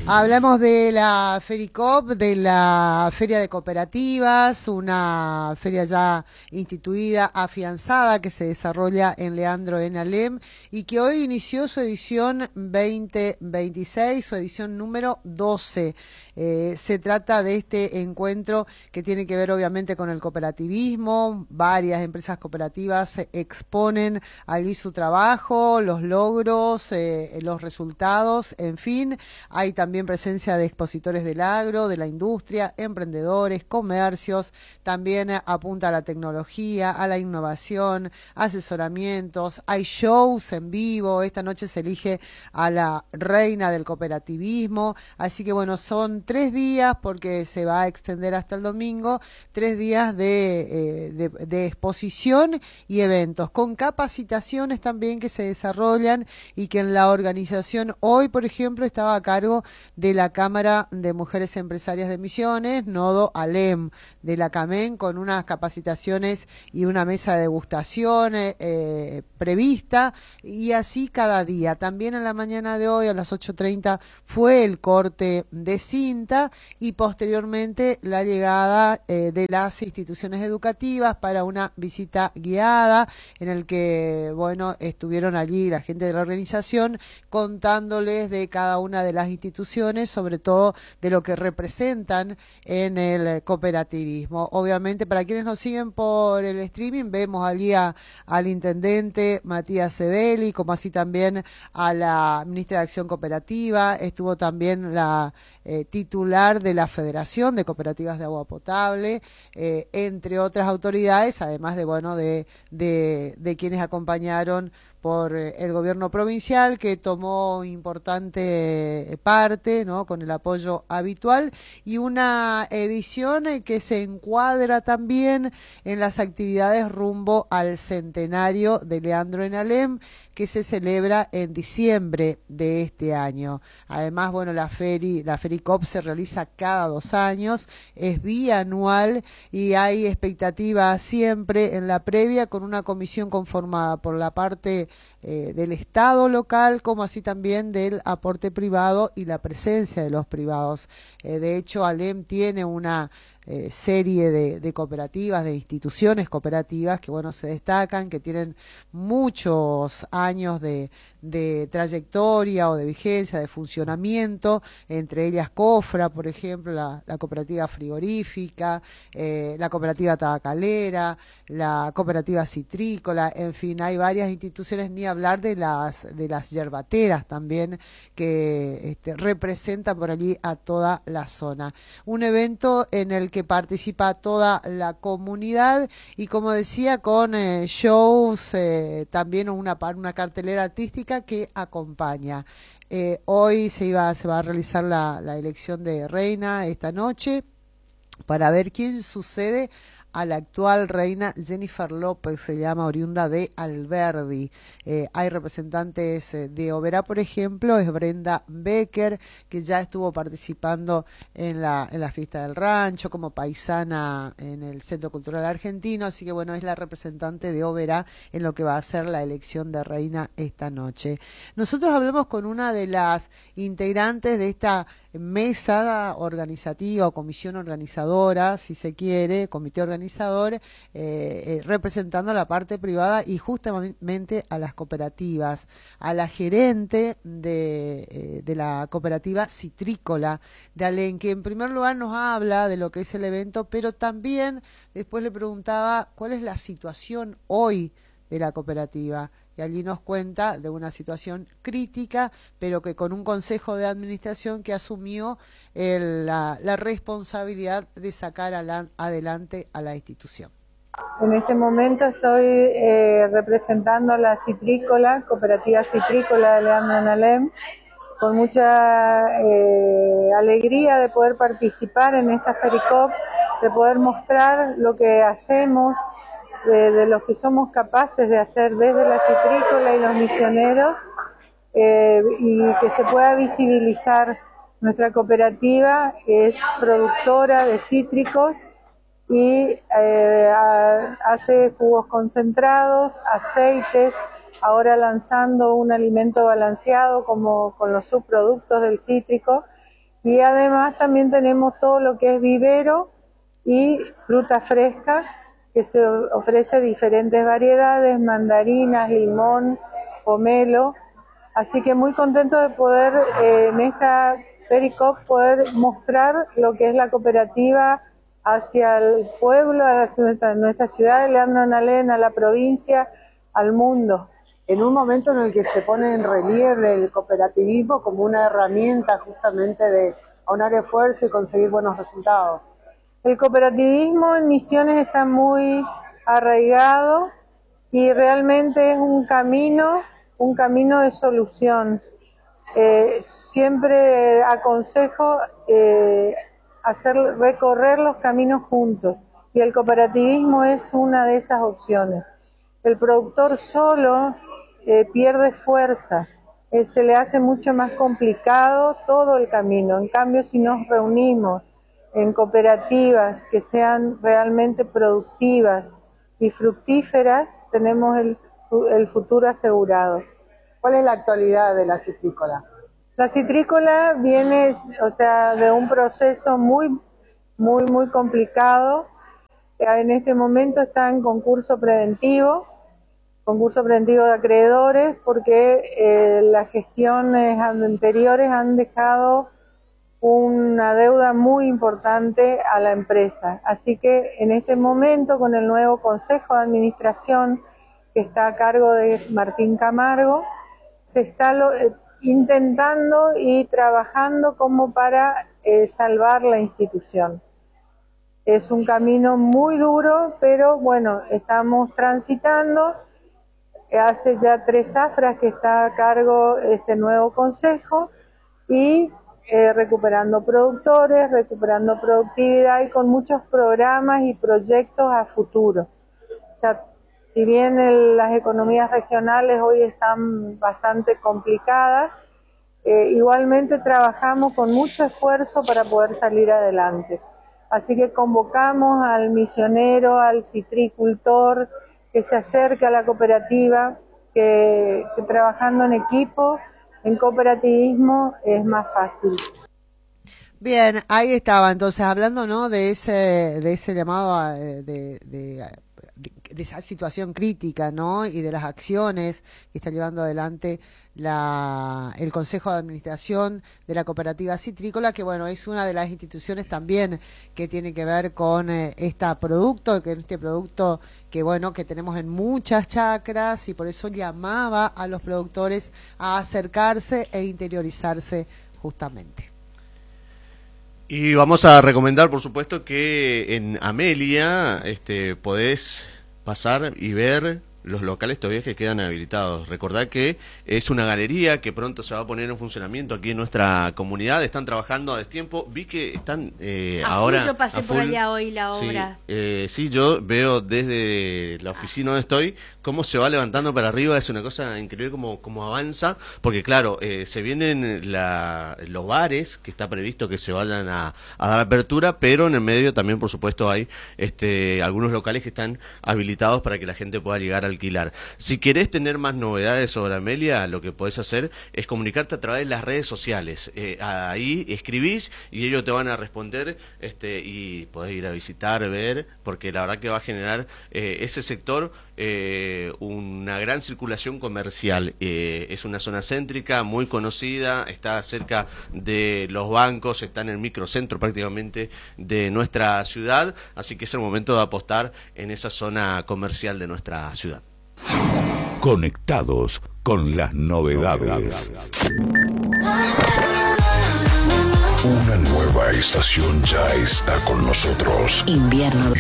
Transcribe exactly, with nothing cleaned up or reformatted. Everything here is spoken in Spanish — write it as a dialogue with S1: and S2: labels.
S1: Hablamos de la FERICOP, de la Feria de Cooperativas, una feria ya instituida, afianzada, que se desarrolla en Leandro en Alem y que hoy inició su edición veinte veintiséis, su edición número doce. Eh, se trata de este encuentro que tiene que ver obviamente con el cooperativismo. Varias empresas cooperativas exponen allí su trabajo, los logros, eh, los resultados, en fin. Hay también presencia de expositores del agro, de la industria, emprendedores, comercios. También apunta a la tecnología, a la innovación, asesoramientos. Hay shows en vivo. Esta noche se elige a la reina del cooperativismo. Así que bueno, son tres días, porque se va a extender hasta el domingo, tres días de, eh, de, de exposición y eventos, con capacitaciones también que se desarrollan y que en la organización hoy, por ejemplo, estaba a cargo de la Cámara de Mujeres Empresarias de Misiones, Nodo Alem, de la CAMEN, con unas capacitaciones y una mesa de degustación eh, prevista, y así cada día. También en la mañana de hoy, a las ocho treinta, fue el corte de cinta y posteriormente la llegada eh, de las instituciones educativas para una visita guiada, en el que, bueno, estuvieron allí la gente de la organización contándoles de cada una de las instituciones, sobre todo de lo que representan en el cooperativismo. Obviamente, para quienes nos siguen por el streaming, vemos allí a, al intendente Matías Sebeli, como así también a la ministra de Acción Cooperativa. Estuvo también la eh, titular de la Federación de Cooperativas de Agua Potable, eh, entre otras autoridades, además de, bueno, de, de, de quienes acompañaron por el gobierno provincial, que tomó importante parte, ¿no?, con el apoyo habitual, y una edición que se encuadra también en las actividades rumbo al centenario de Leandro en Alem, que se celebra en diciembre de este año. Además, bueno, la Feri, la FERICOP se realiza cada dos años, es bianual y hay expectativa siempre en la previa, con una comisión conformada por la parte eh, del Estado local, como así también del aporte privado y la presencia de los privados. Eh, de hecho, Alem tiene una Eh, serie de, de cooperativas, de instituciones cooperativas que, bueno, se destacan, que tienen muchos años de, de trayectoria o de vigencia, de funcionamiento, entre ellas COFRA, por ejemplo, la, la cooperativa frigorífica, eh, la cooperativa tabacalera, la cooperativa citrícola, en fin, hay varias instituciones, ni hablar de las, de las yerbateras también, que este, representan por allí a toda la zona. Un evento en el que que participa toda la comunidad y, como decía, con eh, shows, eh, también una, una cartelera artística que acompaña. Eh, hoy se, iba, se va a realizar la, la elección de reina esta noche, para ver quién sucede a la actual reina. Jennifer López se llama, oriunda de Alberdi. Eh, hay representantes de Oberá, por ejemplo, es Brenda Becker, que ya estuvo participando en la, en la fiesta del rancho como paisana en el Centro Cultural Argentino, así que bueno, es la representante de Oberá en lo que va a ser la elección de reina esta noche. Nosotros hablamos con una de las integrantes de esta mesa organizativa o comisión organizadora, si se quiere, comité organizador, eh, eh, representando a la parte privada y justamente a las cooperativas, a la gerente de, eh, de la cooperativa citrícola de Alem, que en primer lugar nos habla de lo que es el evento, pero también después le preguntaba cuál es la situación hoy de la cooperativa. Y allí nos cuenta de una situación crítica, pero que con un consejo de administración que asumió el, la, la responsabilidad de sacar a la, adelante a la institución.
S2: En este momento estoy eh, representando a la Citrícola, Cooperativa Citrícola de Leandro en Alem, con mucha eh, alegría de poder participar en esta FERICOP, de poder mostrar lo que hacemos, De, de los que somos capaces de hacer desde la citrícola y los misioneros, eh, y que se pueda visibilizar. Nuestra cooperativa es productora de cítricos y eh, a, hace jugos concentrados, aceites, ahora lanzando un alimento balanceado como con los subproductos del cítrico, Y además también tenemos todo lo que es vivero y fruta fresca, que se ofrece diferentes variedades, mandarinas, limón, pomelo. Así que muy contento de poder eh, en esta FeriCop poder mostrar lo que es la cooperativa hacia el pueblo, a nuestra, nuestra ciudad de Leandro en Alem, a la provincia, al mundo.
S1: En un momento en el que se pone en relieve el cooperativismo como una herramienta justamente de aunar esfuerzo y conseguir buenos resultados.
S2: El cooperativismo en Misiones está muy arraigado y realmente es un camino, un camino de solución. Eh, siempre aconsejo eh, hacer recorrer los caminos juntos y el cooperativismo es una de esas opciones. El productor solo eh, pierde fuerza, eh, se le hace mucho más complicado todo el camino. En cambio, si nos reunimos en cooperativas que sean realmente productivas y fructíferas, tenemos el, el futuro asegurado.
S1: ¿Cuál es la actualidad de la citrícola?
S2: La citrícola viene, o sea, de un proceso muy, muy, muy complicado. En este momento está en concurso preventivo, concurso preventivo de acreedores, porque eh, las gestiones anteriores han dejado una deuda muy importante a la empresa. Así que en este momento, con el nuevo Consejo de Administración que está a cargo de Martín Camargo, se está lo, eh, intentando y trabajando como para eh, salvar la institución. Es un camino muy duro, pero bueno, estamos transitando. Hace ya tres zafras que está a cargo este nuevo consejo y eh, recuperando productores, recuperando productividad y con muchos programas y proyectos a futuro. O sea, si bien el, las economías regionales hoy están bastante complicadas, eh, igualmente trabajamos con mucho esfuerzo para poder salir adelante. Así que convocamos al misionero, al citricultor, que se acerque a la cooperativa, que, que trabajando en equipo, en cooperativismo, es más fácil.
S1: Bien, ahí estaba entonces hablando, ¿no?, de ese, de ese llamado a, de, de, de, de esa situación crítica, ¿no?, y de las acciones que está llevando adelante la, el Consejo de Administración de la Cooperativa Citrícola, que bueno, es una de las instituciones también que tiene que ver con eh, este producto, que este producto que bueno, que tenemos en muchas chacras, y por eso llamaba a los productores a acercarse e interiorizarse justamente.
S3: Y vamos a recomendar, por supuesto, que en Amelia este, podés pasar y ver los locales todavía que quedan habilitados. Recordad que es una galería que pronto se va a poner en funcionamiento aquí en nuestra comunidad. Están trabajando a destiempo. Vi que están eh,
S4: a
S3: ahora...
S4: Full, yo pasé por allá hoy la obra.
S3: Sí, eh, sí, yo veo desde la oficina donde estoy cómo se va levantando para arriba. Es una cosa increíble cómo, cómo avanza. Porque claro, eh, se vienen la, los bares que está previsto que se vayan a, a dar apertura, pero en el medio también, por supuesto, hay este, algunos locales que están habilitados para que la gente pueda llegar al alquilar. Si querés tener más novedades sobre Amelia, lo que podés hacer es comunicarte a través de las redes sociales. Eh, ahí escribís y ellos te van a responder este, y podés ir a visitar, ver, porque la verdad que va a generar eh, ese sector eh, una gran circulación comercial. Eh, es una zona céntrica, muy conocida, está cerca de los bancos, está en el microcentro prácticamente de nuestra ciudad, así que es el momento de apostar en esa zona comercial de nuestra ciudad.
S5: Conectados con las novedades. Una nueva estación ya está con nosotros.
S6: Invierno